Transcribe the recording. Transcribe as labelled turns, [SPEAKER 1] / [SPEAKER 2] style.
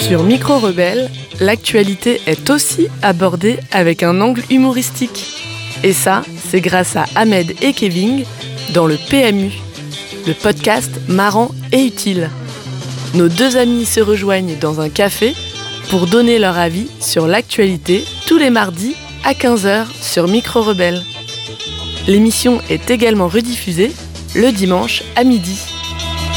[SPEAKER 1] Sur Micro Rebelle, l'actualité est aussi abordée avec un angle humoristique. Et ça, c'est grâce à Ahmed et Kevin dans le PMU, le podcast marrant et utile. Nos deux amis se rejoignent dans un café pour donner leur avis sur l'actualité tous les mardis à 15h sur Micro Rebelle. L'émission est également rediffusée le dimanche à midi.